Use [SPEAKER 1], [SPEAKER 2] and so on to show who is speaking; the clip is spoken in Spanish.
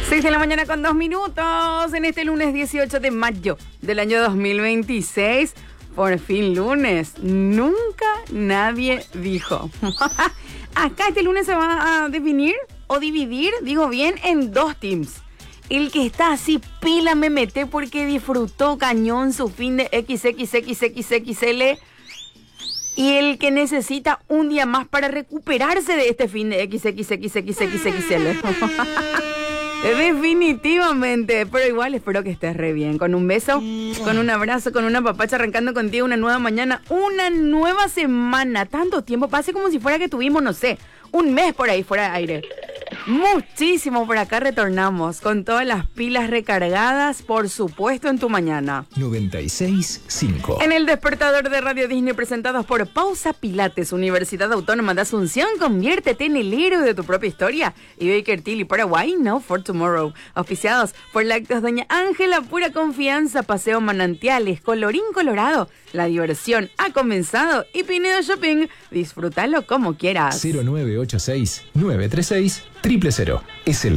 [SPEAKER 1] 6 de la mañana con 2 minutos en este lunes 18 de mayo del año 2026. Por fin lunes. Nunca nadie dijo. Acá este lunes se va a definir o dividir, digo bien, en dos teams. El que está así pila me mete porque disfrutó cañón su fin de XXXXXL. Y el que necesita un día más para recuperarse de este fin de XXXXXXL. Definitivamente, pero igual espero que estés re bien. Con un beso, con un abrazo, con una papacha, arrancando contigo una nueva mañana, una nueva semana. Tanto tiempo, pase como si fuera que tuvimos, no sé, un mes por ahí fuera de aire. Muchísimo por acá retornamos con todas las pilas recargadas, por supuesto, en tu mañana.
[SPEAKER 2] 96.5.
[SPEAKER 1] En el despertador de Radio Disney, presentados por Pausa Pilates, Universidad Autónoma de Asunción. Conviértete en el héroe de tu propia historia. Y Baker Tilly Paraguay, No for Tomorrow. Auspiciados por Lácteos Doña Ángela, pura confianza. Paseo Manantiales, colorín colorado. La diversión ha comenzado. Y Pinedo Shopping, disfrútalo como quieras.
[SPEAKER 2] 0986 936 000. Es el